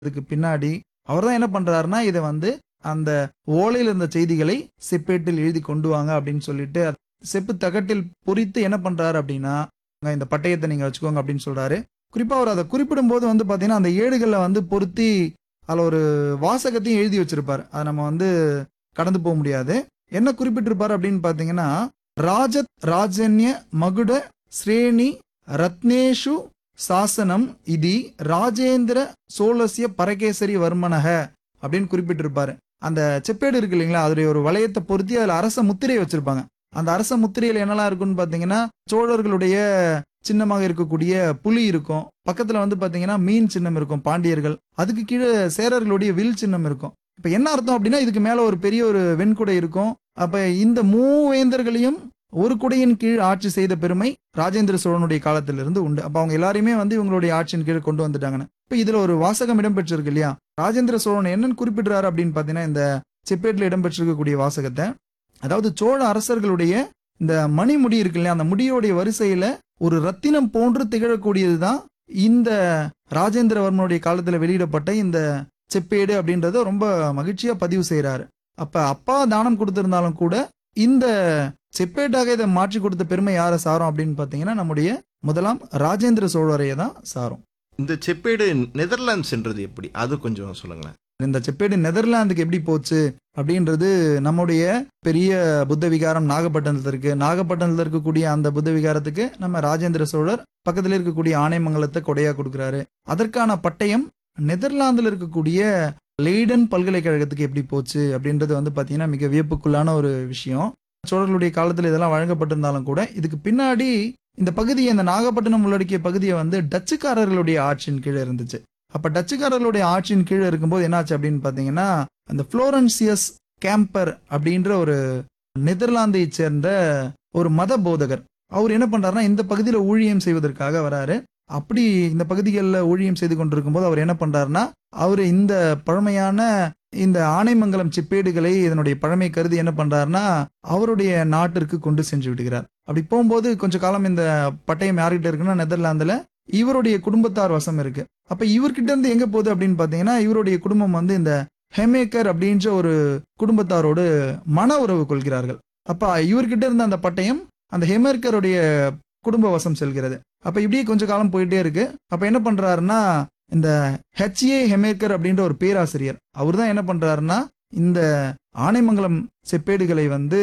அதுக்கு பின்னாடி அவர் தான் என்ன பண்றாருன்னா, இத வந்து அந்த ஓலையில இருந்த செய்திகளை செப்பேட்டில் எழுதி கொண்டு வாங்க அப்படின்னு சொல்லிட்டு, செப்பு தகட்டில் பொறித்து என்ன பண்றாரு அப்படின்னா, இந்த பட்டயத்த நீங்க வச்சுக்கோங்க அப்படின்னு சொல்றாரு. குறிப்பா அவர் அத குறிப்பிடும்போது வந்து பார்த்தீங்கன்னா, அந்த ஏடுகள்ல வந்து பொருத்தி அதுல ஒரு வாசகத்தையும் எழுதி வச்சிருப்பாரு. அத நம்ம வந்து கடந்து போ முடியாது. என்ன குறிப்பிட்டிருப்பாரு அப்படின்னு பார்த்தீங்கன்னா, ராஜத் ராஜன்ய மகுட ஸ்ரேணி ரத்னேஷு சாசனம் இதி ராஜேந்திர சோழஸ்ய பரகேசரி வர்மனக அப்படின்னு குறிப்பிட்டிருப்பாரு. அந்த செப்பேடு இருக்கு இல்லைங்களா, அதோடைய ஒரு வளையத்தை பொருத்தி அதுல அரச முத்திரை வச்சிருப்பாங்க. அந்த அரச முத்திரையில என்னெல்லாம் இருக்குன்னு பார்த்தீங்கன்னா, சோழர்களுடைய சின்னமாக இருக்கக்கூடிய புலி இருக்கும். பக்கத்துல வந்து பார்த்தீங்கன்னா மீன் சின்னம் இருக்கும் பாண்டியர்கள். அதுக்கு கீழே சேரர்களுடைய வில் சின்னம் இருக்கும். இப்ப என்ன அர்த்தம் அப்படின்னா, இதுக்கு மேல ஒரு பெரிய ஒரு வெண்குடை இருக்கும். அப்ப இந்த மூவேந்தர்களையும் ஒரு குடையின் கீழ் ஆட்சி செய்த பெருமை ராஜேந்திர சோழனுடைய காலத்திலிருந்து உண்டு. அப்ப அவங்க எல்லாரையுமே வந்து இவங்களுடைய ஆட்சியின் கீழ் கொண்டு வந்துட்டாங்கன்னு. இப்ப இதுல ஒரு வாசகம் இடம்பெற்றிருக்கு இல்லையா, ராஜேந்திர சோழன் என்னன்னு குறிப்பிடுறாரு அப்படின்னு பாத்தீங்கன்னா, இந்த செப்பேட்ல இடம்பெற்றிருக்கக்கூடிய வாசகத்தை, அதாவது சோழ அரசர்களுடைய இந்த மணிமுடி இருக்கு இல்லையா, அந்த முடியோடைய வரிசையில ஒரு ரத்தினம் போன்று திகழக்கூடியதுதான் இந்த ராஜேந்திரவர்மனுடைய காலத்துல வெளியிடப்பட்ட இந்த செப்பேடு அப்படின்றத ரொம்ப மகிழ்ச்சியா பதிவு செய்யறாரு. அப்ப அப்பா தானம் கொடுத்திருந்தாலும் கூட இந்த செப்பேட்டாக இதை மாற்றி கொடுத்த பெருமை யாரை சாரும் அப்படின்னு பாத்தீங்கன்னா, நம்முடைய முதலாம் ராஜேந்திர சோழரையை தான் சாரும். இந்த செப்பேடு நெதர்லாந்து சென்றது எப்படி, அது கொஞ்சம் சொல்லுங்களேன். இந்த செப்பேடு நெதர்லாந்துக்கு எப்படி போச்சு அப்படின்றது, நம்முடைய பெரிய புத்த விகாரம் நாகப்பட்டினத்துல இருக்கு. நாகப்பட்டினத்துல இருக்கக்கூடிய அந்த புத்த விகாரத்துக்கு நம்ம ராஜேந்திர சோழர் பக்கத்துல இருக்கக்கூடிய ஆனைமங்கலத்தை கொடையா கொடுக்கிறாரு. அதற்கான பட்டயம் நெதர்லாந்துல இருக்கக்கூடிய லெய்டன் பல்கலைக்கழகத்துக்கு எப்படி போச்சு அப்படின்றது வந்து பாத்தீங்கன்னா மிக வியப்புக்குள்ளான ஒரு விஷயம். சோழர்களுடைய காலத்துல இதெல்லாம் வழங்கப்பட்டிருந்தாலும் கூட, இதுக்கு பின்னாடி இந்த பகுதியை, இந்த நாகப்பட்டினம் உள்ளடக்கிய பகுதியை வந்து டச்சுக்காரர்களுடைய ஆட்சியின் கீழே இருந்துச்சு. அப்ப டச்சுக்காரர்களுடைய ஆட்சியின் கீழே இருக்கும்போது என்னாச்சு அப்படின்னு பாத்தீங்கன்னா, அந்த புளோரன்சியஸ் கேம்பர் அப்படின்ற ஒரு நெதர்லாந்தை சேர்ந்த ஒரு மத போதகர், அவர் என்ன பண்றாருன்னா, இந்த பகுதியில ஊழியம் செய்வதற்காக வராரு. அப்படி இந்த பகுதிகளில் ஊழியம் செய்து கொண்டிருக்கும் போது அவர் என்ன பண்றாருன்னா, அவர் இந்த பழமையான இந்த ஆனைமங்கலம் செப்பேடுகளை இதனுடைய பழமை கருதி என்ன பண்றாருன்னா, அவருடைய நாட்டிற்கு கொண்டு சென்று விடுகிறார். அப்படி போகும்போது கொஞ்ச காலம் இந்த பட்டயம் யார்கிட்ட இருக்குன்னா, நெதர்லாந்துல இவருடைய குடும்பத்தார் வசம் இருக்கு. அப்ப இவர்கிட்ட இருந்து எங்க போகுது அப்படின்னு பாத்தீங்கன்னா, இவருடைய குடும்பம் வந்து இந்த ஹெமேக்கர் அப்படின்ற ஒரு குடும்பத்தாரோடு மன உறவு கொள்கிறார்கள். அப்ப இவர்கிட்ட இருந்த அந்த பட்டயம் அந்த ஹெமேக்கருடைய குடும்ப வசம் செல்கிறது. அப்ப இப்படியே கொஞ்ச காலம் போயிட்டே இருக்கு. அப்ப என்ன பண்றாருன்னா, இந்த ஹெச்ஏ ஹெமேக்கர் அப்படின்ற ஒரு பேராசிரியர், அவர் தான் என்ன பண்றாருன்னா, இந்த ஆனைமங்கலம் செப்பேடுகளை வந்து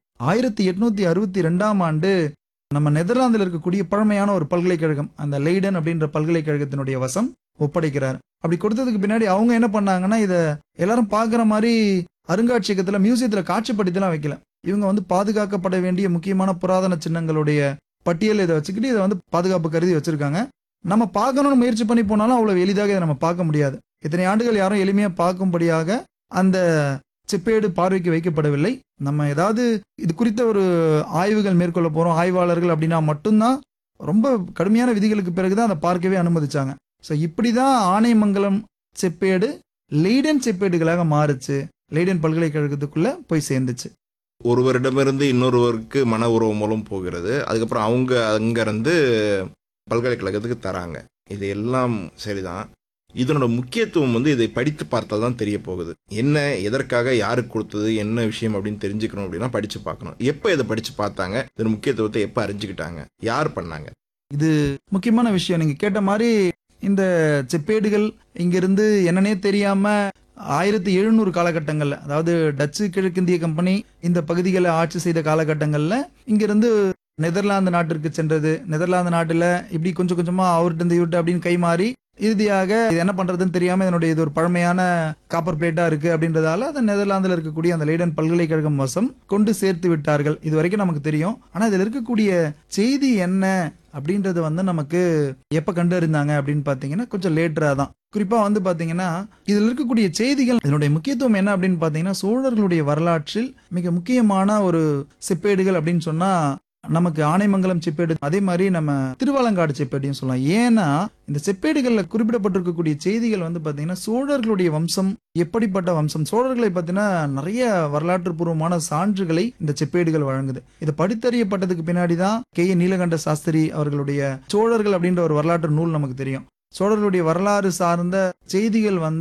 1862ஆம் ஆண்டு நம்ம நெதர்லாந்தில் இருக்கக்கூடிய பழமையான ஒரு பல்கலைக்கழகம், அந்த லெய்டன் அப்படின்ற பல்கலைக்கழகத்தினுடைய வசம் ஒப்படைக்கிறார். அப்படி கொடுத்ததுக்கு பின்னாடி அவங்க என்ன பண்ணாங்கன்னா, இதை எல்லாரும் பார்க்குற மாதிரி அருங்காட்சியகத்துல மியூசியத்துல காட்சிப்படுத்திலாம் வைக்கல. இவங்க வந்து பாதுகாக்கப்பட வேண்டிய முக்கியமான புராதன சின்னங்களுடைய பட்டியல் இதை வச்சுக்கிட்டு இதை வந்து பாதுகாப்பு கருதி வச்சிருக்காங்க. நம்ம பார்க்கணும்னு முயற்சி பண்ணி போனாலும் அவ்வளவு எளிதாக இதை நம்ம பார்க்க முடியாது. இத்தனை ஆண்டுகள் யாரும் எளிமையா பார்க்கும்படியாக அந்த செப்பேடு பார்வைக்கு வைக்கப்படவில்லை. நம்ம ஏதாவது இது குறித்த ஒரு ஆய்வுகள் மேற்கொள்ள போறோம், ஆய்வாளர்கள் அப்படின்னா மட்டும்தான் ரொம்ப கடுமையான விதிகளுக்கு பிறகுதான் அதை பார்க்கவே அனுமதிச்சாங்க. ஸோ இப்படிதான் ஆனைமங்கலம் செப்பேடு லெய்டன் செப்பேடுகளாக மாறுச்சு, லெய்டன் பல்கலைக்கழகத்துக்குள்ள போய் சேர்ந்துச்சு. ஒருவரிடமிருந்து இன்னொருவருக்கு மன உறவு மூலம் போகிறது, அதுக்கப்புறம் அவங்க அங்கிருந்து பல்கலைக்கழகத்துக்கு தராங்க. இது எல்லாம் சரிதான். இதனோட முக்கியத்துவம் வந்து இதை படித்து பார்த்தால் தான் தெரிய போகுது. என்ன, எதற்காக, யாருக்கு கொடுத்தது, என்ன விஷயம் அப்படின்னு தெரிஞ்சுக்கணும் அப்படின்னா படிச்சு பார்க்கணும். எப்போ இதை படிச்சு பார்த்தாங்க, இதன் முக்கியத்துவத்தை எப்போ அறிஞ்சுக்கிட்டாங்க, யார் பண்ணாங்க? இது முக்கியமான விஷயம். நீங்க கேட்ட மாதிரி இந்த செப்பேடுகள் இங்கிருந்து என்னன்னே தெரியாம 1700 காலகட்டங்கள்ல, அதாவது டச்சு கிழக்கிந்திய கம்பெனி இந்த பகுதிகளை ஆட்சி செய்த காலகட்டங்கள்ல இங்கிருந்து நெதர்லாந்து நாட்டிற்கு சென்றது. நெதர்லாந்து நாட்டுல இப்படி கொஞ்சம் கொஞ்சமா அவர்கிட்ட இவர்கிட்ட அப்படின்னு கை மாறி இறுதியாக இது என்ன பண்றதுன்னு தெரியாம இதனுடைய இது ஒரு பழமையான காப்பர் பிளேட்டா இருக்கு அப்படின்றதால அதை நெதர்லாந்துல இருக்கக்கூடிய அந்த லெய்டன் பல்கலைக்கழகம் வசம் கொண்டு சேர்த்து விட்டார்கள். இது வரைக்கும் நமக்கு தெரியும். ஆனா இதுல இருக்கக்கூடிய செய்தி என்ன அப்படின்றது வந்து நமக்கு எப்ப கண்டறிந்தாங்க அப்படின்னு பாத்தீங்கன்னா கொஞ்சம் லேட்டரா தான். குறிப்பா வந்து பாத்தீங்கன்னா இதுல இருக்கக்கூடிய செய்திகள், இதனுடைய முக்கியத்துவம் என்ன அப்படின்னு பாத்தீங்கன்னா, சோழர்களுடைய வரலாற்றில் மிக முக்கியமான ஒரு செப்பேடுகள் அப்படின்னு சொன்னா நமக்கு ஆனைமங்கலம் செப்பேடு, அதே மாதிரி நம்ம திருவாலங்காடு செப்பேடையும் சொல்லலாம். ஏன்னா இந்த செப்பேடுகள்ல குறிப்பிடப்பட்டிருக்கக்கூடிய செய்திகள் வந்து பாத்தீங்கன்னா சோழர்களுடைய வம்சம் எப்படிப்பட்ட வம்சம், சோழர்களை பத்தின நிறைய வரலாற்று பூர்வமான சான்றுகளை இந்த செப்பேடுகள் வழங்குது. இதை படித்தறியப்பட்டதுக்கு பின்னாடிதான் கே.ஏ. நீலகண்ட சாஸ்திரி அவர்களுடைய சோழர்கள் அப்படின்ற ஒரு வரலாற்று நூல் நமக்கு தெரியும். சோழர்களுடைய வரலாறு சார்ந்த செய்திகள் வந்து